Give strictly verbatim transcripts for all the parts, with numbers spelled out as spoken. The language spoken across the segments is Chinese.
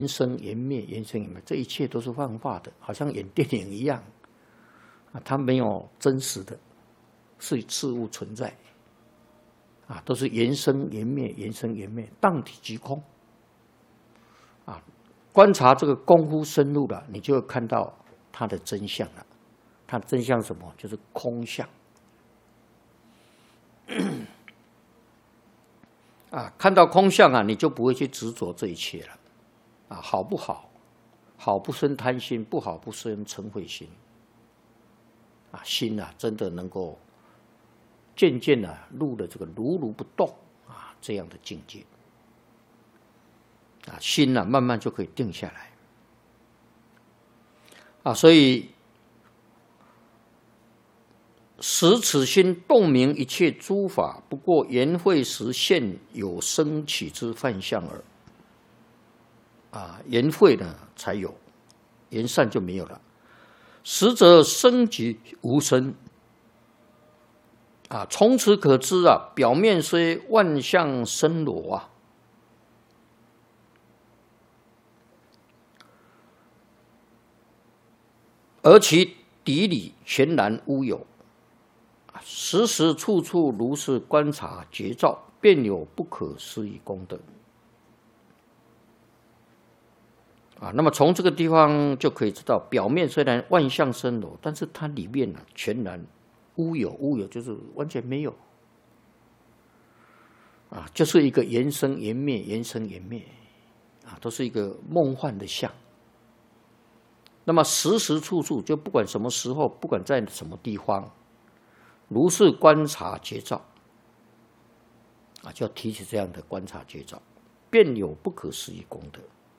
缘生缘灭，缘生缘灭，这一切都是幻化的，好像演电影一样啊，它没有真实的是事物存在啊，都是缘生缘灭，缘生缘灭，当体即空啊。观察这个功夫深入了，你就会看到它的真相了。它的真相是什么？就是空相啊。看到空相啊，你就不会去执着这一切了啊。好不好？好不生贪心，不好不生嗔恚心啊。心啊，真的能够渐渐的入了这个如如不动啊这样的境界啊，心啊慢慢就可以定下来啊。所以使此心洞明一切诸法，不过缘会时现有生起之幻象耳。啊，缘会呢才有，缘散就没有了。实则生即无生。啊，从此可知啊，表面虽万象生罗啊，而其底里全然无有。时时处处如是观察觉照，便有不可思议功德啊。那么从这个地方就可以知道，表面虽然万象生罗，但是它里面呢、啊、全然无有，无有就是完全没有啊，就是一个缘生缘灭，缘生缘灭啊，都是一个梦幻的相。那么时时处处，就不管什么时候，不管在什么地方，如是观察觉照啊，就要提起这样的观察觉照，便有不可思议功德。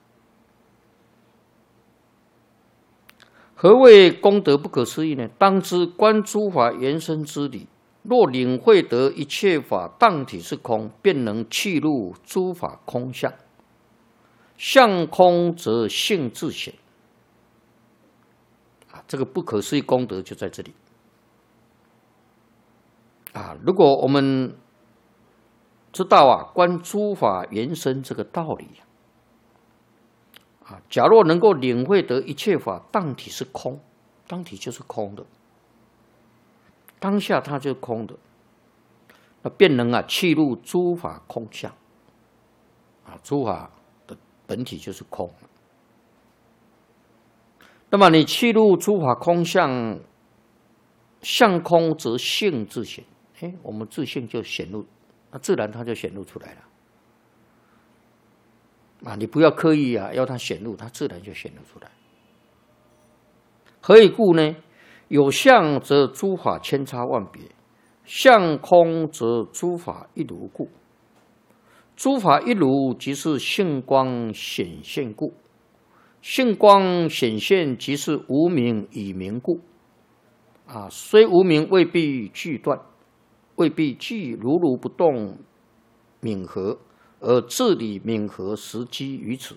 何谓功德不可思议呢？当知观诸法缘生之理，若领会得一切法当体是空，便能契入诸法空相。相空则性自显啊，这个不可思议功德就在这里啊。如果我们知道啊，观诸法缘生这个道理啊，假若能够领会得一切法当体是空，当体就是空的，当下它就是空的，那便能啊契入诸法空相啊，诸法的本体就是空。那么你契入诸法空相，相空则性自显，哎，我们自性就显露，那自然它就显露出来了。啊，你不要刻意啊，要它显露，它自然就显露出来。何以故呢？有相则诸法千差万别，相空则诸法一如故。诸法一如，即是性光显现故；性光显现，即是无明以明故。啊，虽无明，未必俱断，未必俱如如不动泯合。而自理泯合时机于此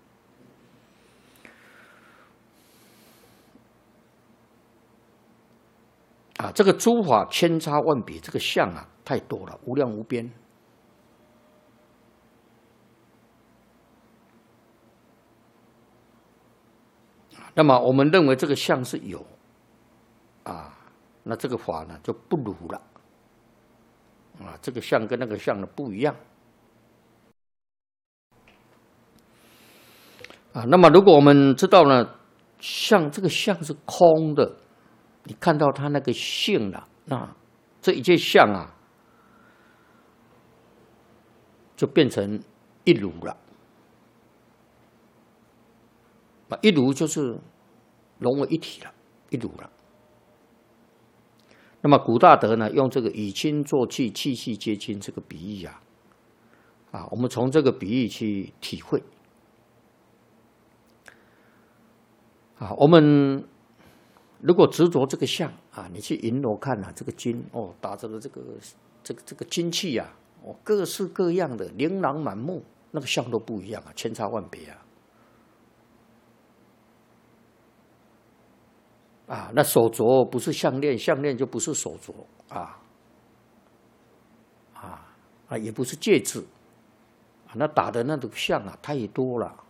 啊，这个诸法千差万别，这个相啊太多了，无量无边。那么我们认为这个相是有啊，那这个法呢就不如了啊，这个相跟那个相呢不一样。啊，那么如果我们知道呢，相这个相是空的，你看到它那个性了，那这一切相啊，就变成一如了。啊，一如就是融为一体了，一如了。那么古大德呢，用这个以亲作器，器器皆亲这个比喻啊，啊，我们从这个比喻去体会。啊，我们如果执着这个相啊，你去银楼看啊，这个金哦，打着的这个这个这个金器啊，哦，各式各样的，琳琅满目，那个相都不一样啊，千差万别啊。啊，那手镯不是项链，项链就不是手镯啊，啊啊，也不是戒指啊，那打的那种相啊，太多了。